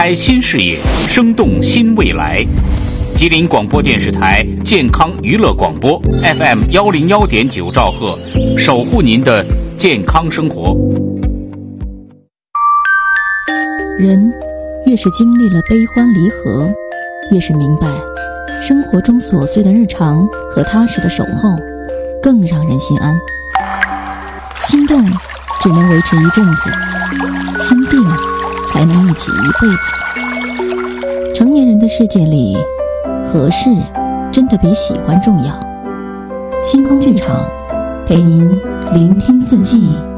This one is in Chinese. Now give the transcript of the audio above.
开新视野，生动新未来。吉林广播电视台健康娱乐广播 FM101.9兆赫，守护您的健康生活。 人越是经历了悲欢离合，越是明白生活中琐碎的日常和踏实的守候更让人心安。心动只能维持一阵子，心定才能一起一辈子。成年人的世界里，合适真的比喜欢重要。星空剧场陪您聆听四季，